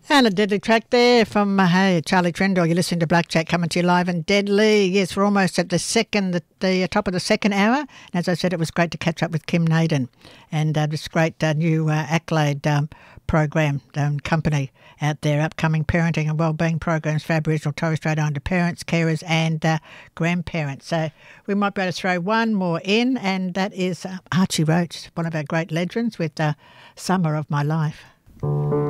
And a deadly track there from hey, Charlie Trendor. You're listening to Black Jack coming to you live and deadly. Yes, we're almost at the top of the second hour. And as I said, it was great to catch up with Kim Naden and this great new Accolade program company out there, upcoming parenting and wellbeing programs for Aboriginal and Torres Strait Islander parents, carers and grandparents. So we might be able to throw one more in, and that is Archie Roach, one of our great legends with Summer of My Life.